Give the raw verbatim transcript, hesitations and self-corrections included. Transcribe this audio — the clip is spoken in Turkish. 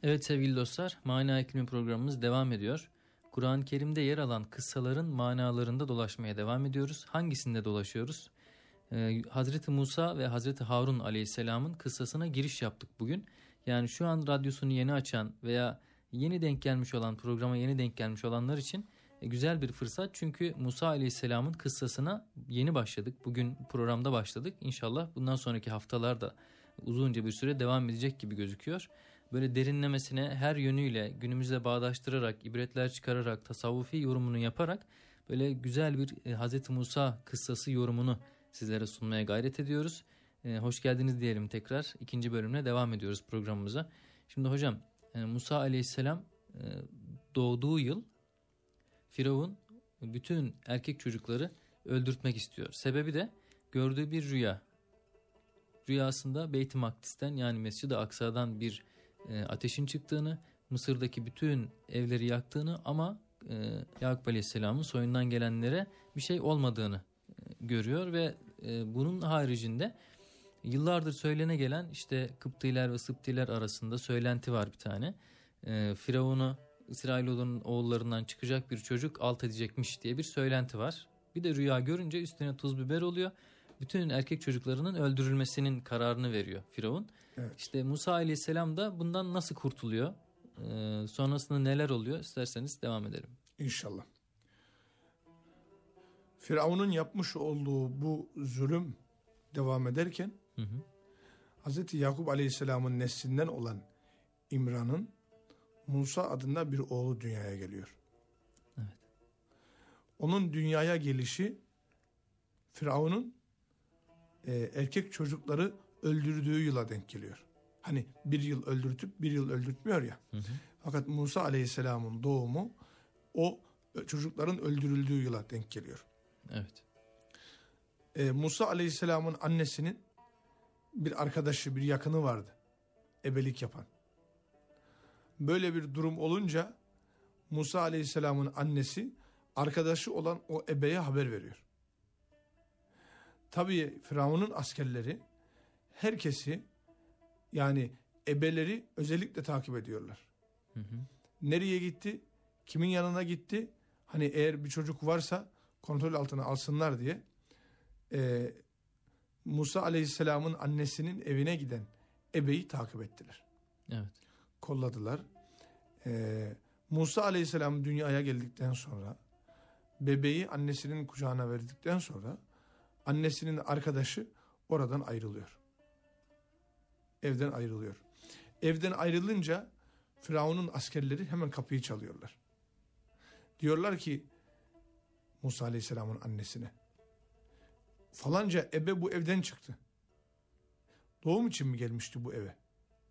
Evet sevgili dostlar, Mana İklimi programımız devam ediyor. Kur'an-ı Kerim'de yer alan kıssaların manalarında dolaşmaya devam ediyoruz. Hangisinde dolaşıyoruz? Ee, Hazreti Musa ve Hazreti Harun Aleyhisselam'ın kıssasına giriş yaptık bugün. Yani şu an radyosunu yeni açan veya yeni denk gelmiş olan, programa yeni denk gelmiş olanlar için e, güzel bir fırsat. Çünkü Musa Aleyhisselam'ın kıssasına yeni başladık. Bugün programda başladık. İnşallah bundan sonraki haftalarda uzunca bir süre devam edecek gibi gözüküyor. Böyle derinlemesine her yönüyle günümüzle bağdaştırarak, ibretler çıkararak, tasavvufi yorumunu yaparak böyle güzel bir e, Hazreti Musa kıssası yorumunu sizlere sunmaya gayret ediyoruz. E, hoş geldiniz diyelim tekrar. İkinci bölümle devam ediyoruz programımıza. Şimdi hocam e, Musa Aleyhisselam e, doğduğu yıl Firavun bütün erkek çocukları öldürtmek istiyor. Sebebi de gördüğü bir rüya. Rüyasında Beyt-i Makdis'ten yani Mescid-i Aksa'dan bir e, ateşin çıktığını, Mısır'daki bütün evleri yaktığını ama e, Yakup Aleyhisselam'ın soyundan gelenlere bir şey olmadığını e, görüyor ve e, bunun haricinde yıllardır söylene gelen işte Kıptiler ve Sıptiler arasında söylenti var bir tane. E, Firavun'u İsrailoğullarının oğullarından çıkacak bir çocuk alt edecekmiş diye bir söylenti var. Bir de rüya görünce üstüne tuz biber oluyor. Bütün erkek çocuklarının öldürülmesinin kararını veriyor Firavun. Evet. İşte Musa Aleyhisselam da bundan nasıl kurtuluyor? Ee, sonrasında neler oluyor? İsterseniz devam edelim. İnşallah. Firavun'un yapmış olduğu bu zulüm devam ederken hı hı. Hazreti Yakup Aleyhisselam'ın neslinden olan İmran'ın Musa adında bir oğlu dünyaya geliyor. Evet. Onun dünyaya gelişi Firavun'un e, erkek çocukları öldürdüğü yıla denk geliyor. Hani bir yıl öldürtüp bir yıl öldürtmüyor ya. Hı hı. Fakat Musa Aleyhisselam'ın doğumu o çocukların öldürüldüğü yıla denk geliyor. Evet. E, Musa Aleyhisselam'ın annesinin bir arkadaşı, bir yakını vardı. Ebelik yapan. Böyle bir durum olunca Musa Aleyhisselam'ın annesi arkadaşı olan o ebeye haber veriyor. Tabii Firavun'un askerleri herkesi yani ebeleri özellikle takip ediyorlar. Hı hı. Nereye gitti? Kimin yanına gitti? Hani eğer bir çocuk varsa kontrol altına alsınlar diye e, Musa Aleyhisselam'ın annesinin evine giden ebeyi takip ettiler. Evet. Kolladılar. Ee, Musa Aleyhisselam dünyaya geldikten sonra bebeği annesinin kucağına verdikten sonra annesinin arkadaşı oradan ayrılıyor. Evden ayrılıyor. Evden ayrılınca Firavun'un askerleri hemen kapıyı çalıyorlar. Diyorlar ki Musa Aleyhisselam'ın annesine, falanca ebe bu evden çıktı. Doğum için mi gelmişti bu eve?